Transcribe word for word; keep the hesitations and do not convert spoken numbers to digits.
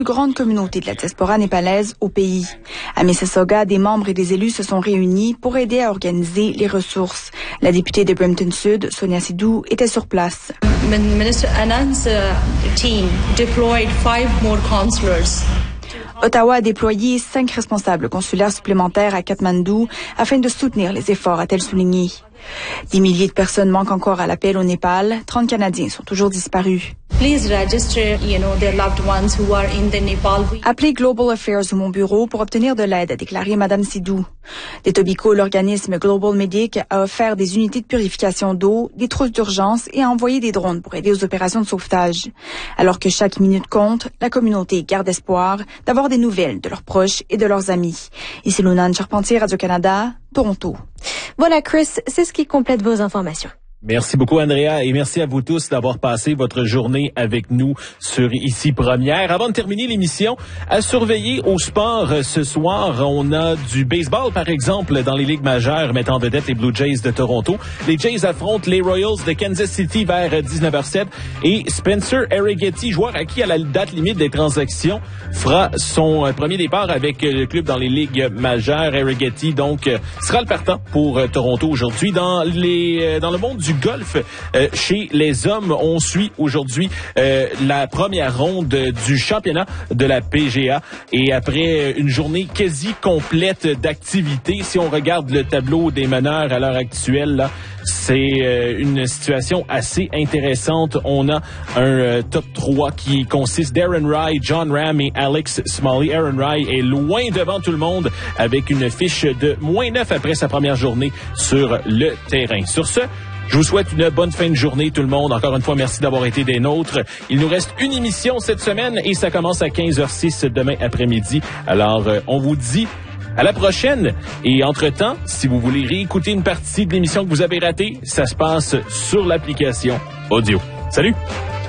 grande communauté de la diaspora népalaise au pays. À Mississauga, des membres et des élus se sont réunis pour aider à organiser les ressources. La députée de Brampton Sud, Sonia Sidhu, était sur place. Minister Anand's uh, team deployed five more consulars. Ottawa a déployé cinq responsables consulaires supplémentaires à Katmandou afin de soutenir les efforts, a-t-elle souligné. Des milliers de personnes manquent encore à l'appel au Népal. trente Canadiens sont toujours disparus. Please register, you know, their loved ones who are in the Nepal. Appelez Global Affairs ou mon bureau pour obtenir de l'aide, a déclaré Mme Sidhu. D'Etobicoke, l'organisme Global Medic a offert des unités de purification d'eau, des trousses d'urgence et a envoyé des drones pour aider aux opérations de sauvetage. Alors que chaque minute compte, la communauté garde espoir d'avoir des nouvelles de leurs proches et de leurs amis. Ici Lunane Charpentier, Radio-Canada, Toronto. Voilà, Chris, c'est ce qui complète vos informations. Merci beaucoup, Andrea, et merci à vous tous d'avoir passé votre journée avec nous sur Ici Première. Avant de terminer l'émission, à surveiller au sport ce soir, on a du baseball, par exemple, dans les ligues majeures, mettant en vedette les Blue Jays de Toronto. Les Jays affrontent les Royals de Kansas City vers dix-neuf heures zéro sept et Spencer Arrighetti, joueur acquis à la date limite des transactions, fera son premier départ avec le club dans les ligues majeures. Arrighetti, donc, sera le partant pour Toronto aujourd'hui. Dans les, dans le monde du golf, euh, chez les hommes, on suit aujourd'hui euh, la première ronde du championnat de la P G A et après une journée quasi complète d'activité, si on regarde le tableau des meneurs à l'heure actuelle, là, c'est euh, une situation assez intéressante. On a un euh, top trois qui consiste d'Aaron Rai, John Ram et Alex Smalley. Aaron Rai est loin devant tout le monde avec une fiche de moins neuf après sa première journée sur le terrain. Sur ce, je vous souhaite une bonne fin de journée, tout le monde. Encore une fois, merci d'avoir été des nôtres. Il nous reste une émission cette semaine et ça commence à quinze heures six demain après-midi. Alors, euh, on vous dit à la prochaine. Et entre-temps, si vous voulez réécouter une partie de l'émission que vous avez ratée, ça se passe sur l'application Audio. Salut!